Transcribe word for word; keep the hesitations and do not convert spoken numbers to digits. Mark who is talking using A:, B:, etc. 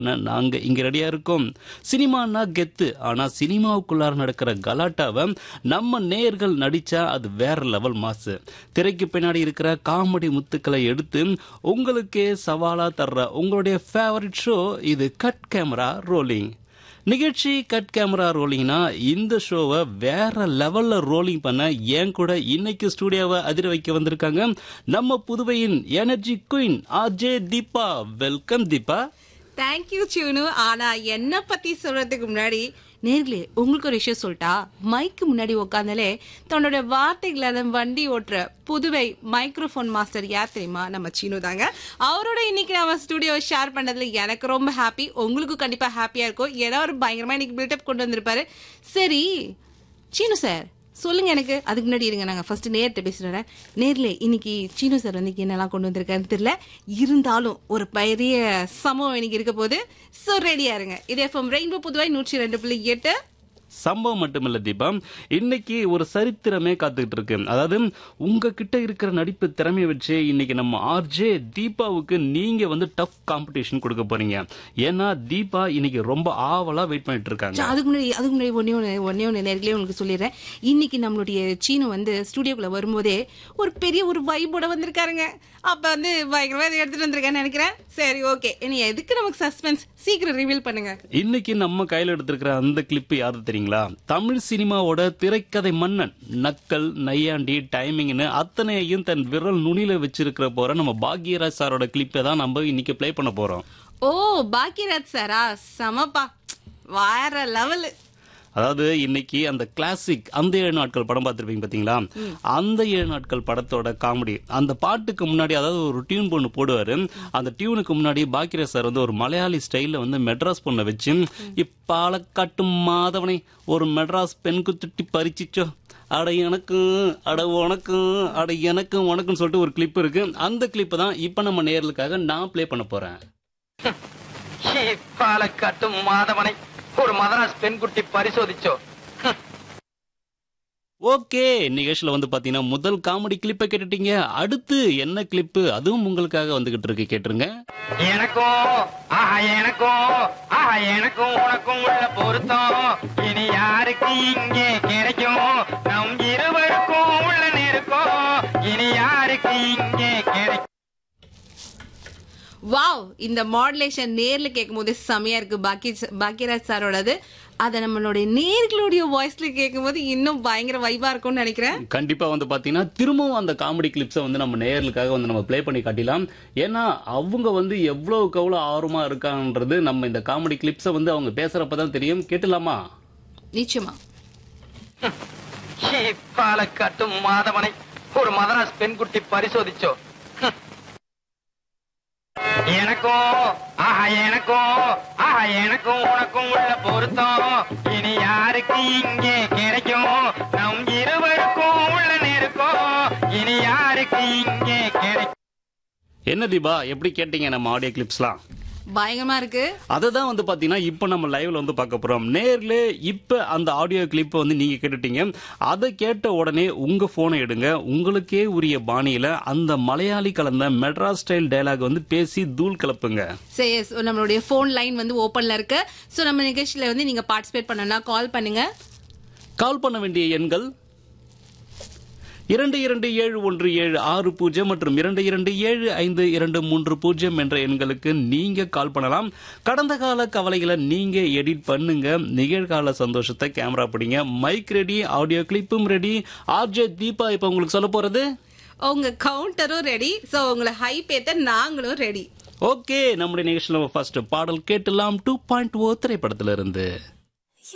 A: நாங்க இங்க ரெடியா இருக்கோம். சினிமானா கெத்து, ஆனா சினிமாவுக்குள்ளார நடக்கிற கலாட்டாவை நம்ம நேயர்கள் நடிச்சா அது வேற லெவல் மாசு. திரைக்கு பின்னாடி இருக்கிற காமெடி முத்துக்களை எடுத்து உங்களுக்கே சவாலா தர்ற உங்களுடைய ஃபேவரட் ஷோ இது கட் கேமரா ரோலிங் நிகழ்ச்சி. கட் கேமரா ரோலிங்னா இந்த ஷோவை வேற லெவல்ல ரோலிங் பண்ண ஏன் கூட இன்னைக்கு ஸ்டுடியோவை அதிர வைக்க வந்திருக்காங்க நம்ம புதுவையின் energy queen RJ Deepa. Welcome Deepa.
B: Thank you Seenu. ஆனா என்ன பத்தி சொல்றதுக்கு முன்னாடி நேர்களே உங்களுக்கு ஒரு விஷயம் சொல்லிட்டா, மைக்கு முன்னாடி உட்காந்தாலே தன்னோட வார்த்தைகளால வண்டி ஓட்டுற புதுவை மைக்ரோஃபோன் மாஸ்டர் யார் தெரியுமா? நம்ம சீனு தாங்க. அவரோட இன்னைக்கு நம்ம ஸ்டுடியோ ஷேர் பண்ணதுல எனக்கு ரொம்ப ஹாப்பி, உங்களுக்கும் கண்டிப்பா ஹாப்பியா இருக்கும். ஏன்னா ஒரு பயங்கரமா இன்னைக்கு பில்டப் கொண்டு வந்திருப்பாரு. சரி சீனு சார் சொல்லுங்க. எனக்கு அதுக்கு முன்னாடி இருங்க, நாங்க ஃபர்ஸ்ட் நேர்கிட்ட பேசுறேன். நேர்ல இன்னைக்கு சீனு சார் வந்து என்னெல்லாம் கொண்டு வந்திருக்காருன்னு தெரியல, இருந்தாலும் ஒரு பெரிய சம்பவம் இன்னைக்கு இருக்க போது. சோ ரெடியா இருங்க. இது எஃப்எம் ரெயின்போ புதுவை நூற்றி ரெண்டு புள்ளி எட்டு.
A: சம்பவம் மட்டுமில்ல தீபா, இன்னைக்கு ஒரு சரித்திரமே காத்துக்கிட்டு இருக்கு. அதாவது உங்ககிட்ட இருக்கிற நடிப்பு திறமையை வச்சு இன்னைக்கு நம்ம ஆர்ஜே தீபாவுக்கு நீங்க வந்து டஃப் காம்படிஷன் கொடுக்க போறீங்க. ஏன்னா தீபா இன்னைக்கு ரொம்ப ஆவலா வெயிட் பண்ணிட்டு இருக்காங்க.
B: அதுக்கு முன்னாடி அதுக்கு முன்னாடி ஒன்னே ஒன்று ஒன்னே ஒன்று நேர்களே உங்களுக்கு சொல்லிடுறேன். இன்னைக்கு நம்மளுடைய சீனு வந்து ஸ்டுடியோக்குள்ள வரும்போதே ஒரு பெரிய ஒரு வைபோட வந்திருக்காருங்க. அப்ப வந்து பயங்கரமா இதை எடுத்துட்டு வந்திருக்கேன்னு நினைக்கிறேன். சரி ஓகே, இனி எதுக்கு நமக்கு சஸ்பென்ஸ், சீக்கிரம் ரிவீல் பண்ணுங்க.
A: இன்னைக்கு நம்ம கையில எடுத்திருக்கிற அந்த கிளிப் யாரு தெரியுங்களா? தமிழ் சினிமாவோட திரைக்கதை மன்னன், நக்கல், நையாண்டி, டைமிங்னு அத்தனையையும் தன் விரல் நுனியில வச்சிருக்கிற போற நம்ம பாக்யராஜ் சாரோட கிளிப்பை தான் நம்ம இன்னைக்கு பிளே பண்ண போறோம்.
B: ஓ பாக்யராஜ் சாரா? சமப்பா, வேற லெவல்.
A: அதாவது இன்னைக்கு அந்த கிளாசிக் அந்த ஏழு நாட்கள் படம் பார்த்திருப்பீங்க பாத்தீங்களா? அந்த ஏழு நாட்கள் படத்தோட காமெடி, அந்த பாட்டுக்கு முன்னாடி அதாவது ஒரு டியூன் பொண்ணு போடுவாரு. அந்த டியூனுக்கு முன்னாடி பாக்கியராஜ் சார் வந்து ஒரு மலையாளி ஸ்டைல்ல வந்து மெட்ராஸ் பொண்ணை வச்சு, இப்பாலக்காட்டு மாதவனை ஒரு மெட்ராஸ் பெண் குத்துட்டி பறிச்சிச்சோ, அட எனக்கும் அட உனக்கும் அட எனக்கும் உனக்கும் சொல்லிட்டு ஒரு கிளிப் இருக்கு. அந்த கிளிப் தான் இப்ப நம்ம நேயர்களுக்காக நான் பிளே பண்ண போறேன்.
C: பாலக்காட்டு மாதவனை ஒரு மதராஸ் பெண்குட்டி பரிசோதிச்சோ.
A: ஓகே, நிகழ்ச்சியில வந்து பாத்தீங்கன்னா முதல் காமெடி கிளிப்பை கேட்டுட்டீங்க. அடுத்து என்ன கிளிப்பு, அதுவும் உங்களுக்காக வந்துகிட்டு இருக்கு, கேட்டுருங்க.
C: எனக்கும் ஆஹா எனக்கும் ஆஹா எனக்கும் உனக்கும் உள்ள பொருத்தம் இனி யாருக்கு இங்கே கிடைக்கும்? நம் இருவருக்கும் உள்ள நெருக்கம் இனி யாருக்கு இங்கே கிடைக்கும்?
B: வாவ், இந்த மாடுலேஷன் நேர்ல கேட்கும் போது செமையா இருக்கு. பாக்கி பாக்யராஜ் சாரோடது அதை நம்மளுடைய நேர்களுடைய வாய்ஸ்ல கேட்கும் போது இன்னும் பயங்கர வைபா இருக்கும்னு நினைக்கிறேன்.
A: கண்டிப்பா வந்து பாத்தீங்கன்னா திரும்பவும் அந்த காமெடி கிளிப்ஸை வந்து நம்ம நேயர்களுக்காக வந்து நம்ம பிளே பண்ணி காட்டிடலாம். ஏன்னா அவங்க வந்து எவ்வளவுக்கு எவ்வளவு ஆர்வமா இருக்காங்கன்றது நம்ம இந்த காமெடி கிளிப்ஸை வந்து அவங்க பேசுறப்பதான் தெரியும். கேட்டலாமா?
B: நிச்சயமா.
C: பாலக்காட்டு மாதவனை ஒரு மதராஸ் பெண்குட்டி பரிசோதிச்சோ. எனக்கும் ஆஹா எனக்கும் ஆஹா எனக்கும் உனக்கும் உள்ள பொருத்தம் இனி யாருக்கு இங்கே கிடைக்கும்? நம் இருவருக்கும் உள்ள நெருக்கம் இனி யாருக்கு இங்கே கிடைக்கும்?
A: என்ன தீபா, எப்படி கேட்டீங்க நம்ம ஆடியோ கிளிப்ஸ்லாம்?
B: பயங்கரமா இருக்கு.
A: அததான் வந்து பாத்தீங்கன்னா இப்ப நம்ம லைவ்ல வந்து பார்க்க போறோம். நேர்ல இப்ப அந்த ஆடியோ கிளிப் வந்து நீங்க கேட்டுட்டீங்க. அதை கேட்ட உடனே உங்க போனை எடுங்க, உங்களுக்கே உரிய பாணியில அந்த மலையாளி கலந்த மெட்ராஸ் ஸ்டைல் டயலாக் வந்து பேசி தூள் கிளப்புங்க.
B: சரி, நம்மளுடைய போன் லைன் வந்து ஓபன்ல இருக்கு. சோ நம்ம நிகழ்ச்சியில வந்து நீங்க பார்ட்டிசிபேட் பண்ணனும்னா கால் பண்ணுங்க.
A: கால் பண்ண வேண்டிய எண்கள் இரண்டு இரண்டு ஏழு ஒன்று ஏழு ஆறு பூஜ்ஜியம் மற்றும் இரண்டு இரண்டு ஏழு ஐந்து இரண்டு மூன்று பூஜ்ஜியம் என்ற எண்களுக்கு நீங்க கால் பண்ணலாம். கடந்த கால கவலைகளை நீங்க எடிட் பண்ணுங்க, நிகழ்கால சந்தோஷத்தை கேமரா பிடிங்க. Mic ready, audio கிளிப்பும் ready. RJ Deepa இப்ப உங்களுக்கு சொல்ல போறது,
B: உங்க கவுண்டரும் ரெடி. சோ உங்களை ஹைப் ஏத்த நாங்களும் ரெடி.
A: ஓகே, நம்முடைய நிகழ்ச்சியில ஃபர்ஸ்ட் பாடல் கேட்டலாம். டூ பாயிண்ட் ஓ திரைப்படத்திலிருந்து.